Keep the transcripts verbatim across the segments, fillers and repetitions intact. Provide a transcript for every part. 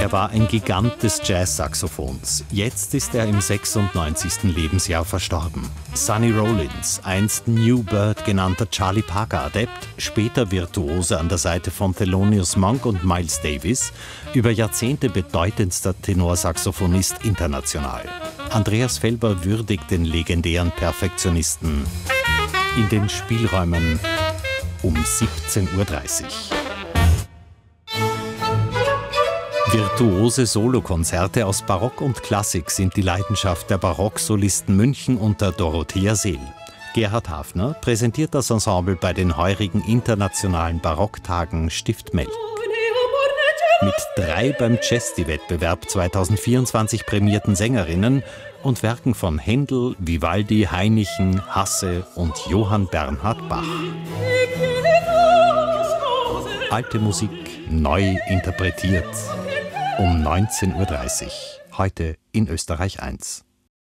Er war ein Gigant des Jazz-Saxophons. Jetzt ist er im sechsundneunzigsten Lebensjahr verstorben. Sonny Rollins, einst New Bird genannter Charlie Parker-Adept, später Virtuose an der Seite von Thelonious Monk und Miles Davis, über Jahrzehnte bedeutendster Tenorsaxophonist international. Andreas Felber würdigt den legendären Perfektionisten in den Spielräumen um siebzehn Uhr dreißig. Virtuose Solokonzerte aus Barock und Klassik sind die Leidenschaft der Barocksolisten München unter Dorothea Seel. Gerhard Hafner präsentiert das Ensemble bei den heurigen internationalen Barocktagen Stift Melk. Mit drei beim Cesti-Wettbewerb zweitausendvierundzwanzig prämierten Sängerinnen und Werken von Händel, Vivaldi, Hainichen, Hasse und Johann Bernhard Bach. Alte Musik neu interpretiert. Um neunzehn Uhr dreißig, heute in Österreich eins.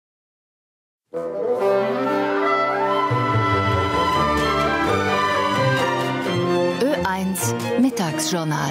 Ö eins Mittagsjournal.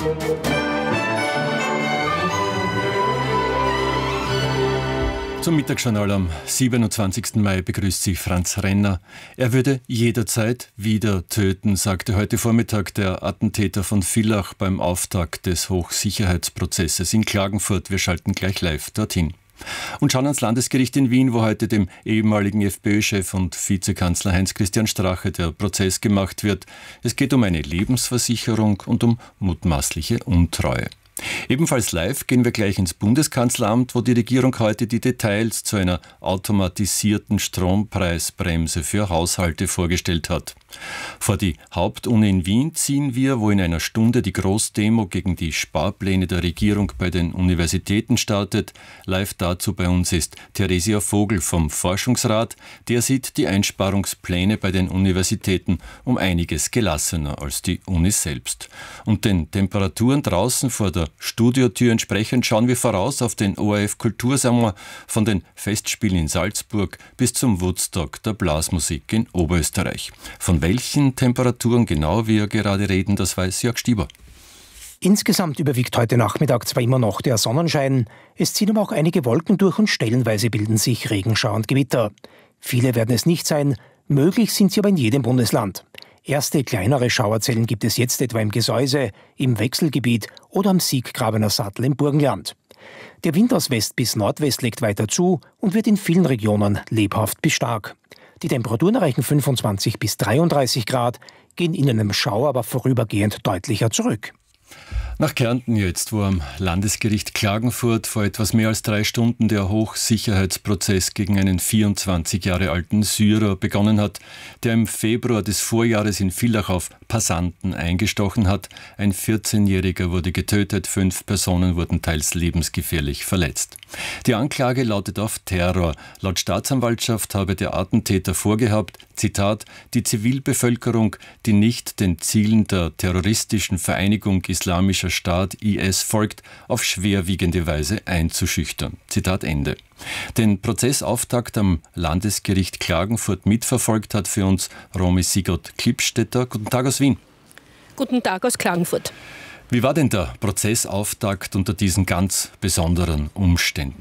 Zum Mittagsjournal am siebenundzwanzigsten Mai begrüßt Sie Franz Renner. Er würde jederzeit wieder töten, sagte heute Vormittag der Attentäter von Villach beim Auftakt des Hochsicherheitsprozesses in Klagenfurt. Wir schalten gleich live dorthin. Und schauen ans Landesgericht in Wien, wo heute dem ehemaligen FPÖ-Chef und Vizekanzler Heinz-Christian Strache der Prozess gemacht wird. Es geht um eine Lebensversicherung und um mutmaßliche Untreue. Ebenfalls live gehen wir gleich ins Bundeskanzleramt, wo die Regierung heute die Details zu einer automatisierten Strompreisbremse für Haushalte vorgestellt hat. Vor die Hauptuni in Wien ziehen wir, wo in einer Stunde die Großdemo gegen die Sparpläne der Regierung bei den Universitäten startet. Live dazu bei uns ist Theresia Vogel vom Forschungsrat. Der sieht die Einsparungspläne bei den Universitäten um einiges gelassener als die Unis selbst. Und den Temperaturen draußen vor der Studiotür entsprechend schauen wir voraus auf den O R F Kultursommer von den Festspielen in Salzburg bis zum Woodstock der Blasmusik in Oberösterreich. Von welchen Temperaturen genau wir gerade reden, das weiß Jörg Stieber. Insgesamt überwiegt heute Nachmittag zwar immer noch der Sonnenschein, es ziehen aber auch einige Wolken durch und stellenweise bilden sich Regenschauer und Gewitter. Viele werden es nicht sein, möglich sind sie aber in jedem Bundesland. Erste kleinere Schauerzellen gibt es jetzt etwa im Gesäuse, im Wechselgebiet oder am Sieggrabener Sattel im Burgenland. Der Wind aus West bis Nordwest legt weiter zu und wird in vielen Regionen lebhaft bis stark. Die Temperaturen erreichen fünfundzwanzig bis dreiunddreißig Grad, gehen in einem Schauer aber vorübergehend deutlicher zurück. Nach Kärnten jetzt, wo am Landesgericht Klagenfurt vor etwas mehr als drei Stunden der Hochsicherheitsprozess gegen einen vierundzwanzig Jahre alten Syrer begonnen hat, der im Februar des Vorjahres in Villach auf Passanten eingestochen hat. Ein vierzehnjähriger wurde getötet, fünf Personen wurden teils lebensgefährlich verletzt. Die Anklage lautet auf Terror. Laut Staatsanwaltschaft habe der Attentäter vorgehabt, Zitat, die Zivilbevölkerung, die nicht den Zielen der terroristischen Vereinigung Islamischer Staat I S folgt, auf schwerwiegende Weise einzuschüchtern. Zitat Ende. Den Prozessauftakt am Landesgericht Klagenfurt mitverfolgt hat für uns Romy Sigurd-Klippstetter. Guten Tag aus Wien. Guten Tag aus Klagenfurt. Wie war denn der Prozessauftakt unter diesen ganz besonderen Umständen?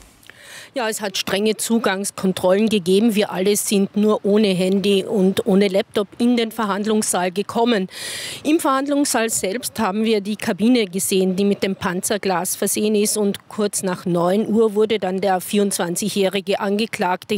Ja, es hat strenge Zugangskontrollen gegeben. Wir alle sind nur ohne Handy und ohne Laptop in den Verhandlungssaal gekommen. Im Verhandlungssaal selbst haben wir die Kabine gesehen, die mit dem Panzerglas versehen ist. Und kurz nach neun Uhr wurde dann der vierundzwanzigjährige Angeklagte